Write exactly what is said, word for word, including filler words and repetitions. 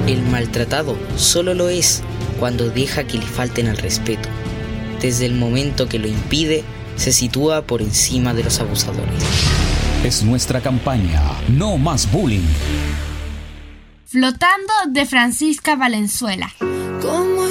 El maltratado solo lo es cuando deja que le falten al respeto. Desde el momento que lo impide, se sitúa por encima de los abusadores. Es nuestra campaña No Más Bullying. Flotando, de Francisca Valenzuela. ¿Cómo